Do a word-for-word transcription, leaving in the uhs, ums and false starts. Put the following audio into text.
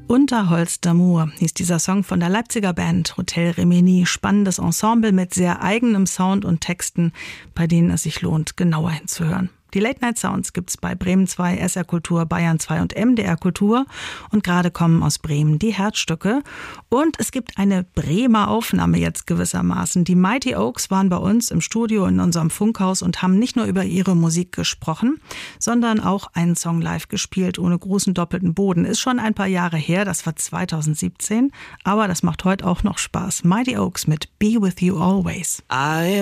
Unterholz d'Amour hieß dieser Song von der Leipziger Band Hotel Rimini. Spannendes Ensemble mit sehr eigenem Sound und Texten, bei denen es sich lohnt, genauer hinzuhören. Die Late Night Sounds gibt's bei Bremen zwei, S R Kultur, Bayern zwei und M D R Kultur. Und gerade kommen aus Bremen die Herzstücke. Und es gibt eine Bremer Aufnahme jetzt gewissermaßen. Die Mighty Oaks waren bei uns im Studio in unserem Funkhaus und haben nicht nur über ihre Musik gesprochen, sondern auch einen Song live gespielt, ohne großen doppelten Boden. Ist schon ein paar Jahre her, das war zweitausendsiebzehn. Aber das macht heute auch noch Spaß. Mighty Oaks mit Be With You Always. I